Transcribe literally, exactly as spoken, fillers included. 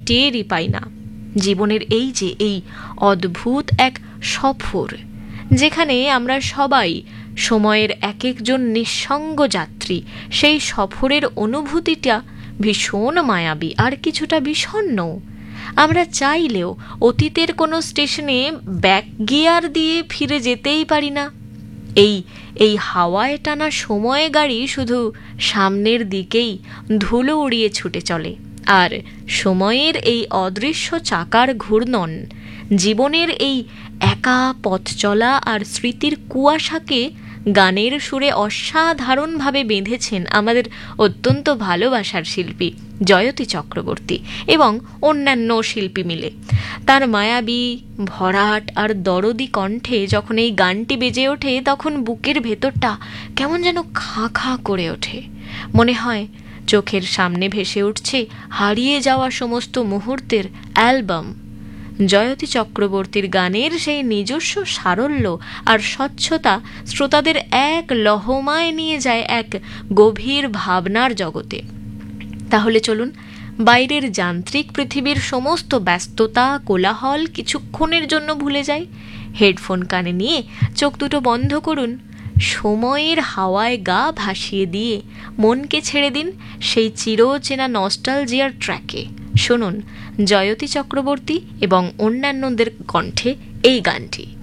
টেরই পাই না। জীবনের এই যে এই অদ্ভুত এক সফর, যেখানে আমরা সবাই সময়ের এক একজন নিঃসঙ্গ যাত্রী, সেই সফরের অনুভূতিটা ভীষণ মায়াবী আর কিছুটা বিষণ্ণ। আমরা চাইলেও অতীতের কোনো স্টেশনে ব্যাক গিয়ার দিয়ে ফিরে যেতেই পারি না। এই এই হাওয়ায় টানা সময় গাড়ি শুধু সামনের দিকেই ধুলো উড়িয়ে ছুটে চলে, আর সময়ের এই অদৃশ্য চাকার ঘূর্ণন জীবনের এই একা পথ চলা আর স্মৃতির কুয়াশাকে গানের সুরে অসাধারণভাবে বেঁধেছেন আমাদের অত্যন্ত ভালোবাসার শিল্পী জয়তী চক্রবর্তী এবং অন্যান্য শিল্পী মিলে। তার মায়াবী, ভরাট আর দরদি কণ্ঠে যখন এই গানটি বেজে ওঠে, তখন বুকের ভেতরটা কেমন যেন খাঁ খাঁ করে ওঠে। মনে হয় চোখের সামনে ভেসে উঠছে হারিয়ে যাওয়া সমস্ত মুহূর্তের অ্যালবাম। জয়তী চক্রবর্তীর গানের সেই নিজস্ব সারল্য আর স্বচ্ছতা শ্রোতাদের এক লহমায় নিয়ে যায় এক গভীর ভাবনার জগতে। তাহলে চলুন বাইরের যান্ত্রিক পৃথিবীর সমস্ত ব্যস্ততা, কোলাহল কিছুক্ষণের জন্য ভুলে যাই। হেডফোন কানে নিয়ে চোখ দুটো বন্ধ করুন, সময়ের হাওয়ায় গা ভাসিয়ে দিয়ে মনকে ছেড়ে দিন সেই চিরচেনা নস্টালজিয়ার ট্র্যাকে। শুনুন জয়তী চক্রবর্তী এবং অন্যান্যদের কণ্ঠে এই গানটি।